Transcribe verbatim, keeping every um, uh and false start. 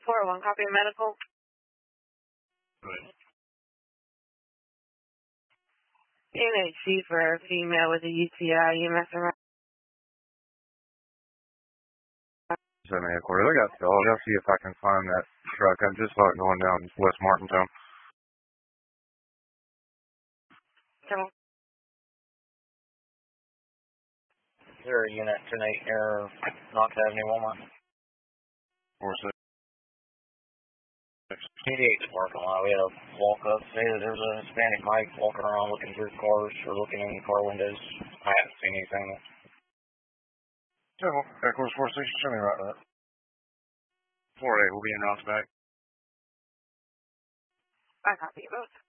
four one, copy medical. Good. N H C for a female with a U T I, you mess around. Send me a quarter. I got y'all. I'll see if I can find that truck. I just saw it going down West Martintown. Come on. Zero unit ten eight near Knox Avenue, Walmart. Four six. T D H parking lot. We had a walk up, say that there's a Hispanic Mike walking around looking through cars or looking in the car windows. I haven't seen anything. Yeah, well, of course, four six. Show me right that. Four eight will be in Ross back. I copy both.